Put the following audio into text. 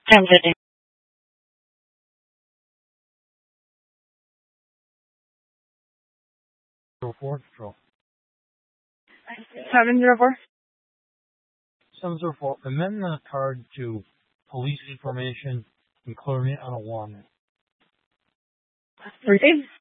I'm good. 04 Control. 704. 704. Amend the card to police information and clear me out of one. Received.